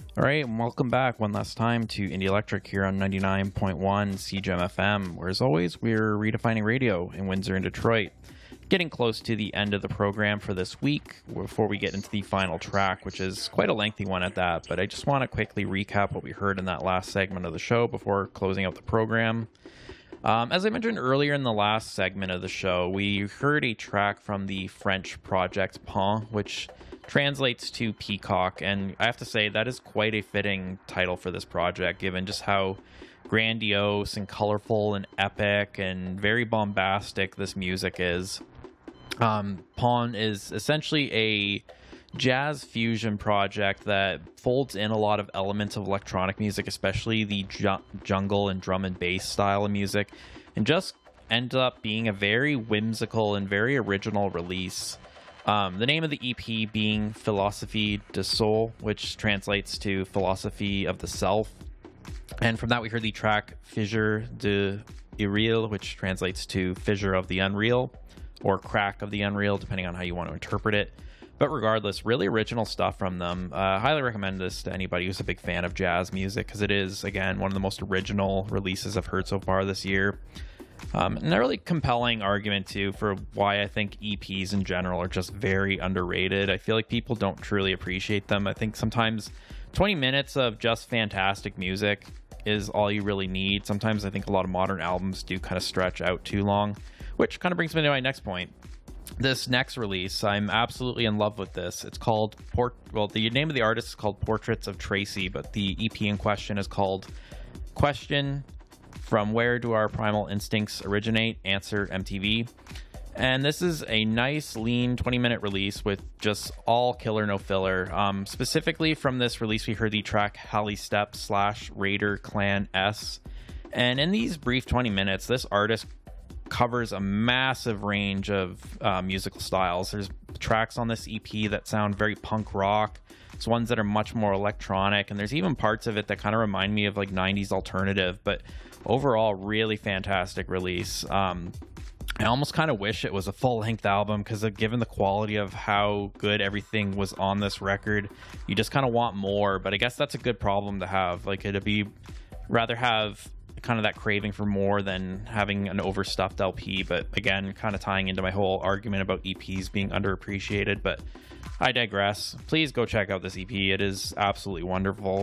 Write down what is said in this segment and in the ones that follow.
All right, and welcome back one last time to Indie Electric here on 99.1 CGM FM, where as always, we're redefining radio in Windsor and Detroit. Getting close to the end of the program for this week before we get into the final track, which is quite a lengthy one at that, but I just want to quickly recap what we heard in that last segment of the show before closing out the program. As I mentioned earlier in the last segment of the show, we heard a track from the French project Pan, which translates to peacock, and I have to say that is quite a fitting title for this project, given just how grandiose and colorful and epic and very bombastic this music is. Pan is essentially a jazz fusion project that folds in a lot of elements of electronic music, especially the jungle and drum and bass style of music, and just ends up being a very whimsical and very original release. The name of the EP being Philosophie du Soul, which translates to Philosophy of the Self. And from that we heard the track Fissure de l'Irréel, which translates to Fissure of the Unreal, or Crack of the Unreal, depending on how you want to interpret it. But regardless, really original stuff from them. Highly recommend this to anybody who's a big fan of jazz music, because it is, again, one of the most original releases I've heard so far this year. And a really compelling argument, too, for why I think EPs in general are just very underrated. I feel like people don't truly appreciate them. I think sometimes 20 minutes of just fantastic music is all you really need. Sometimes I think a lot of modern albums do kind of stretch out too long, which kind of brings me to my next point. This next release, I'm absolutely in love with this. It's called, the name of the artist is called Portraits of Tracy, but the EP in question is called Question: From Where Do Our Primal Instincts Originate? Answer MTV. And this is a nice, lean 20-minute release with just all killer, no filler. Specifically from this release, we heard the track Halley Step / Raider Clan S. And in these brief 20 minutes, this artist covers a massive range of musical styles. There's tracks on this EP that sound very punk rock. There's ones that are much more electronic, and there's even parts of it that kind of remind me of like 90s alternative, but overall really fantastic release. I almost kind of wish it was a full-length album, because given the quality of how good everything was on this record, you just kind of want more. But I guess that's a good problem to have. Like, it'd be rather have kind of that craving for more than having an overstuffed LP. But again, kind of tying into my whole argument about EPs being underappreciated, but I digress. Please go check out this EP. It is absolutely wonderful.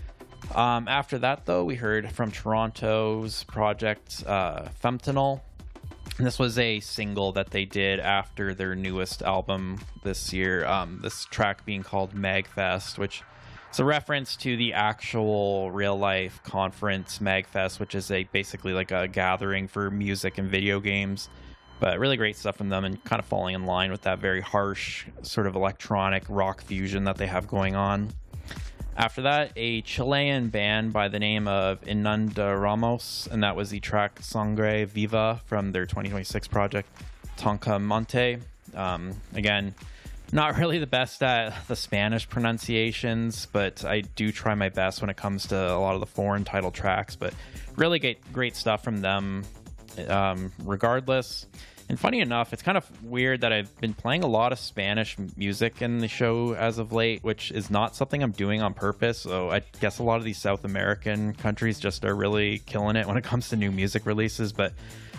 After that, though, we heard from Toronto's project Fentanyl. And this was a single that they did after their newest album this year. This track being called Magfest, which is a reference to the actual real-life conference Magfest, which is basically like a gathering for music and video games. But really great stuff from them, and kind of falling in line with that very harsh sort of electronic rock fusion that they have going on. After that, a Chilean band by the name of Inunda Ramos, and that was the track Sangre Viva from their 2026 project Tonka Monte. Again, not really the best at the Spanish pronunciations, but I do try my best when it comes to a lot of the foreign title tracks. But really great stuff from them regardless. And funny enough, it's kind of weird that I've been playing a lot of Spanish music in the show as of late, which is not something I'm doing on purpose. So I guess a lot of these South American countries just are really killing it when it comes to new music releases. But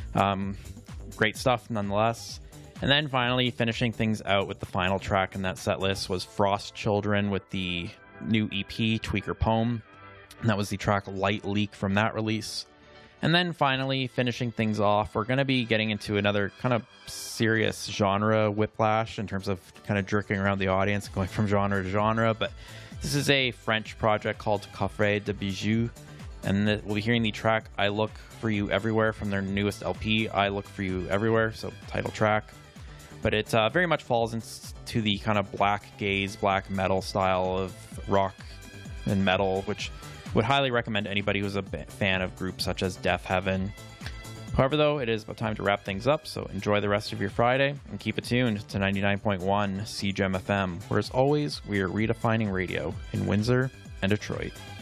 great stuff nonetheless. And then finally, finishing things out with the final track in that set list was Frost Children with the new EP, Tweaker Poem. And that was the track Light Leak from that release. And then finally, finishing things off, we're going to be getting into another kind of serious genre whiplash in terms of kind of jerking around the audience, going from genre to genre. But this is a French project called Coffret de Bijoux. And we'll be hearing the track I Look For You Everywhere from their newest LP, I Look For You Everywhere, so title track. But it very much falls into the kind of black gaze, black metal style of rock and metal, which would highly recommend anybody who's a fan of groups such as Deafheaven. However, though, it is about time to wrap things up, so enjoy the rest of your Friday and keep it tuned to 99.1 CGM FM, where as always, we are redefining radio in Windsor and Detroit.